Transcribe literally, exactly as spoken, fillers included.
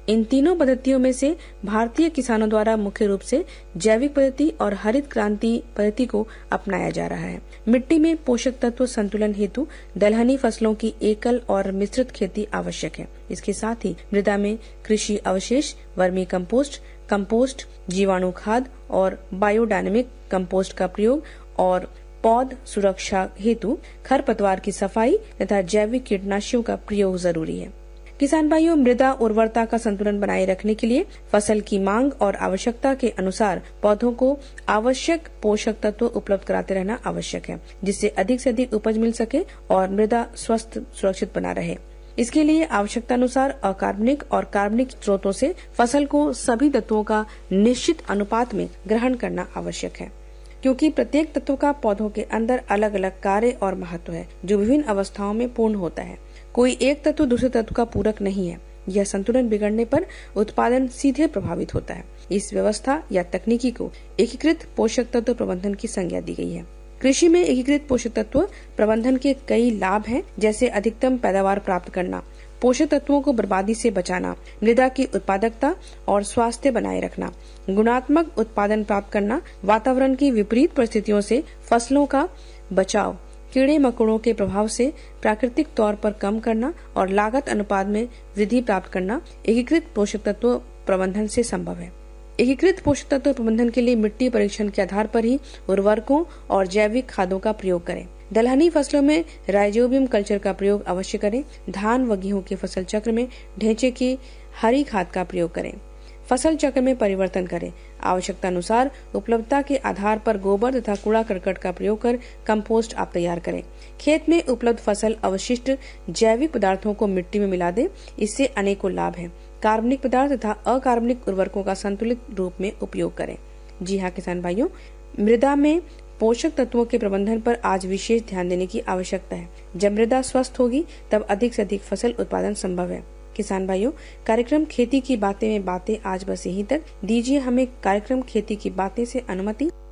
इन तीनों पद्धतियों में से भारतीय किसानों द्वारा मुख्य रूप से जैविक पद्धति और हरित क्रांति पद्धति को अपनाया जा रहा है। मिट्टी में पोषक तत्व संतुलन हेतु दलहनी फसलों की एकल और मिश्रित खेती आवश्यक है। इसके साथ ही मृदा में कृषि अवशेष, वर्मी कंपोस्ट, कंपोस्ट, जीवाणु खाद और बायोडायनेमिक कंपोस्ट का प्रयोग और पौध सुरक्षा हेतु खरपतवार की सफाई तथा जैविक कीटनाशियों का प्रयोग जरूरी है। किसान भाइयों, मृदा उर्वरता का संतुलन बनाए रखने के लिए फसल की मांग और आवश्यकता के अनुसार पौधों को आवश्यक पोषक तत्व उपलब्ध कराते रहना आवश्यक है, जिससे अधिक से अधिक उपज मिल सके और मृदा स्वस्थ सुरक्षित बना रहे। इसके लिए आवश्यकता अनुसार अकार्बनिक और कार्बनिक स्रोतों से फसल को सभी तत्वों का निश्चित अनुपात में ग्रहण करना आवश्यक है, क्योंकि प्रत्येक तत्व का पौधों के अंदर अलग अलग कार्य और महत्व है, जो विभिन्न अवस्थाओं में पूर्ण होता है। कोई एक तत्व दूसरे तत्व का पूरक नहीं है। यह संतुलन बिगड़ने पर उत्पादन सीधे प्रभावित होता है। इस व्यवस्था या तकनीकी को एकीकृत पोषक तत्व प्रबंधन की संज्ञा दी गई है। कृषि में एकीकृत पोषक तत्व प्रबंधन के कई लाभ हैं, जैसे अधिकतम पैदावार प्राप्त करना, पोषक तत्वों को बर्बादी से बचाना, मृदा की उत्पादकता और स्वास्थ्य बनाए रखना, गुणात्मक उत्पादन प्राप्त करना, वातावरण की विपरीत परिस्थितियों से फसलों का बचाव, कीड़े मकोड़ों के प्रभाव से प्राकृतिक तौर पर कम करना और लागत अनुपात में वृद्धि प्राप्त करना एकीकृत पोषक तत्व प्रबंधन से संभव है। एकीकृत पोषक तत्व प्रबंधन के लिए मिट्टी परीक्षण के आधार पर ही उर्वरकों और जैविक खादों का प्रयोग करें। दलहनी फसलों में राइजोबियम कल्चर का प्रयोग अवश्य करें। धान व गेहूं के फसल चक्र में ढेंचे की हरी खाद का प्रयोग करें। फसल चक्र में परिवर्तन करें। आवश्यकता अनुसार उपलब्धता के आधार पर गोबर तथा कूड़ा करकट का प्रयोग कर कंपोस्ट आप तैयार करें। खेत में उपलब्ध फसल अवशिष्ट जैविक पदार्थों को मिट्टी में मिला दें। इससे अनेकों लाभ हैं। कार्बनिक पदार्थ तथा अकार्बनिक उर्वरकों का संतुलित रूप में उपयोग करें। जी हाँ किसान भाइयों, मृदा में पोषक तत्वों के प्रबंधन पर आज विशेष ध्यान देने की आवश्यकता है। जब मृदा स्वस्थ होगी तब अधिक से अधिक फसल उत्पादन संभव है। किसान भाइयों, कार्यक्रम खेती की बातें में बातें आज बस यहीं तक। दीजिए हमें कार्यक्रम खेती की बातें से अनुमति।